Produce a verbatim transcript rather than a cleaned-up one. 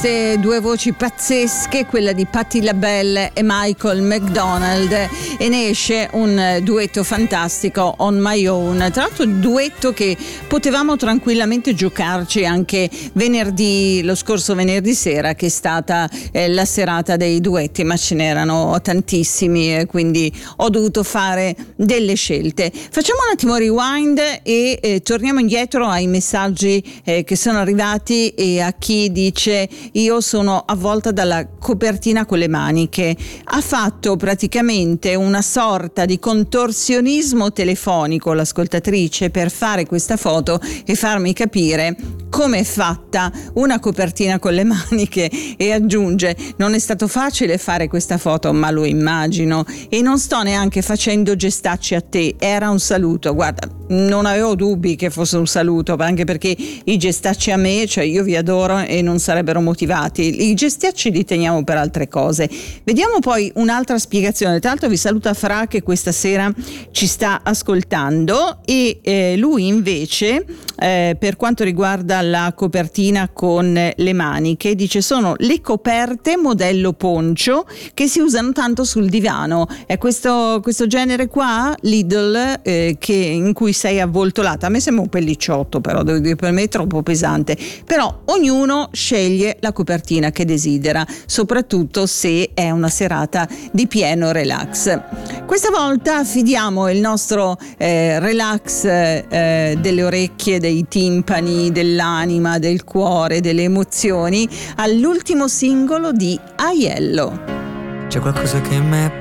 Queste due voci pazzesche, quella di Patti LaBelle e Michael McDonald, e ne esce un duetto fantastico, On My Own. Tra l'altro duetto che potevamo tranquillamente giocarci anche venerdì, lo scorso venerdì sera, che è stata eh, la serata dei duetti, ma ce n'erano tantissimi e quindi ho dovuto fare delle scelte. Facciamo un attimo rewind e eh, torniamo indietro ai messaggi eh, che sono arrivati e a chi dice: io sono avvolta dalla copertina con le maniche. Ha fatto praticamente una sorta di contorsionismo telefonico l'ascoltatrice per fare questa foto e farmi capire come è fatta una copertina con le maniche, e aggiunge: non è stato facile fare questa foto, ma lo immagino, e non sto neanche facendo gestacci a te, era un saluto. Guarda, non avevo dubbi che fosse un saluto, anche perché i gestacci a me, cioè io vi adoro e non sarebbero motivati. I gestacci li teniamo per altre cose. Vediamo poi un'altra spiegazione. Tra l'altro vi saluta Fra, che questa sera ci sta ascoltando, e eh, lui invece eh, per quanto riguarda la copertina con le maniche dice: sono le coperte modello poncio che si usano tanto sul divano. È questo, questo genere qua, Lidl, eh, che, in cui sei avvoltolata. A me sembra un pellicciotto, però devo dire, per me è troppo pesante. Però ognuno sceglie la copertina che desidera, soprattutto se è una serata di pieno relax. Questa volta affidiamo il nostro eh, relax eh, delle orecchie, dei timpani, dell'anima, del cuore, delle emozioni all'ultimo singolo di Aiello. C'è qualcosa che me